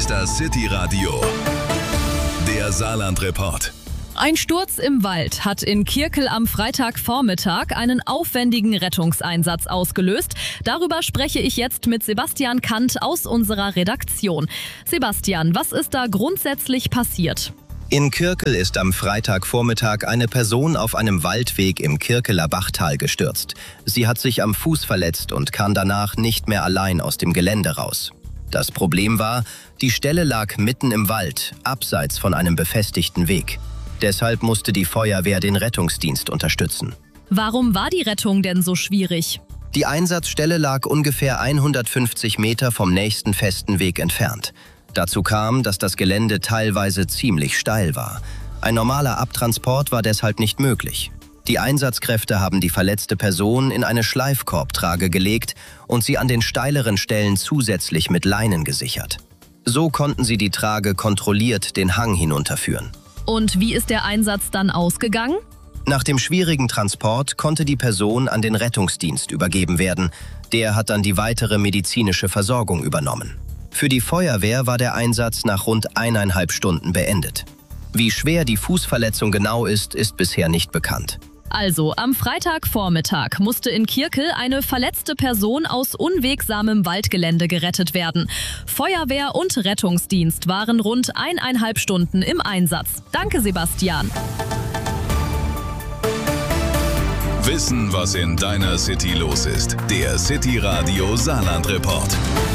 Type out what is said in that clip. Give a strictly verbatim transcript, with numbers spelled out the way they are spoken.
ist das City-Radio, der Saarland-Report. Ein Sturz im Wald hat in Kirkel am Freitagvormittag einen aufwendigen Rettungseinsatz ausgelöst. Darüber spreche ich jetzt mit Sebastian Kant aus unserer Redaktion. Sebastian, was ist da grundsätzlich passiert? In Kirkel ist am Freitagvormittag eine Person auf einem Waldweg im Kirkeler Bachtal gestürzt. Sie hat sich am Fuß verletzt und kam danach nicht mehr allein aus dem Gelände raus. Das Problem war, die Stelle lag mitten im Wald, abseits von einem befestigten Weg. Deshalb musste die Feuerwehr den Rettungsdienst unterstützen. Warum war die Rettung denn so schwierig? Die Einsatzstelle lag ungefähr hundertfünfzig Meter vom nächsten festen Weg entfernt. Dazu kam, dass das Gelände teilweise ziemlich steil war. Ein normaler Abtransport war deshalb nicht möglich. Die Einsatzkräfte haben die verletzte Person in eine Schleifkorbtrage gelegt und sie an den steileren Stellen zusätzlich mit Leinen gesichert. So konnten sie die Trage kontrolliert den Hang hinunterführen. Und wie ist der Einsatz dann ausgegangen? Nach dem schwierigen Transport konnte die Person an den Rettungsdienst übergeben werden. Der hat dann die weitere medizinische Versorgung übernommen. Für die Feuerwehr war der Einsatz nach rund eineinhalb Stunden beendet. Wie schwer die Fußverletzung genau ist, ist bisher nicht bekannt. Also, am Freitagvormittag musste in Kirkel eine verletzte Person aus unwegsamem Waldgelände gerettet werden. Feuerwehr und Rettungsdienst waren rund eineinhalb Stunden im Einsatz. Danke, Sebastian. Wissen, was in deiner City los ist. Der City-Radio Saarland-Report.